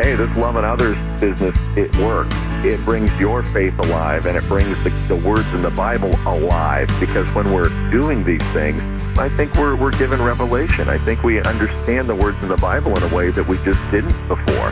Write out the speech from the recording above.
hey, this loving others business, it works. It brings your faith alive, and it brings the words in the Bible alive, because when we're doing these things, I think we're given revelation. I think we understand the words in the Bible in a way that we just didn't before.